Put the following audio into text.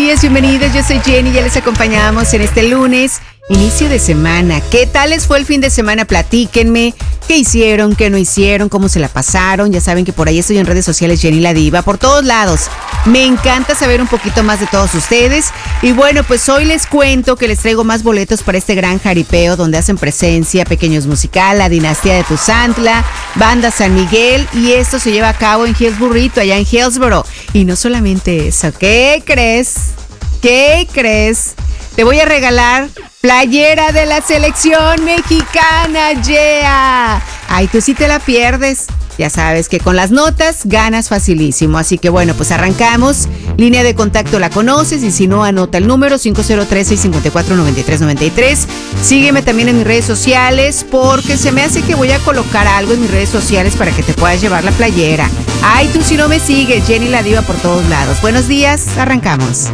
días, bienvenidos. Yo soy Jenny, ya les acompañamos en este lunes, inicio de semana. ¿Qué tal les fue el fin de semana? Platíquenme. ¿Qué hicieron? ¿Qué no hicieron? ¿Cómo se la pasaron? Ya saben que por ahí estoy en redes sociales, Jenny la Diva, por todos lados. Me encanta saber un poquito más de todos ustedes. Y bueno, pues hoy les cuento que les traigo más boletos para este gran jaripeo donde hacen presencia Pequeños Musical, La Dinastía de Tuzantla, Banda San Miguel, y esto se lleva a cabo en Hillsburrito, allá en Hillsboro. Y no solamente eso, ¿qué crees? ¿Qué crees? Te voy a regalar playera de la selección mexicana, yeah. Ay, tú sí te la pierdes. Ya sabes que con las notas ganas facilísimo. Así que bueno, pues arrancamos. Línea de contacto la conoces y si no, anota el número 503-654-9393. Sígueme también en mis redes sociales porque se me hace que voy a colocar algo en mis redes sociales para que te puedas llevar la playera. Ay, tú si no me sigues, Jenny la Diva por todos lados. Buenos días, arrancamos.